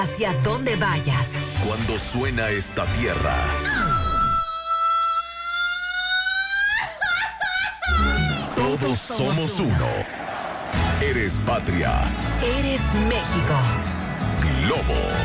Hacia donde vayas. Cuando suena esta tierra, todos somos uno. Eres patria. Eres México. Globo.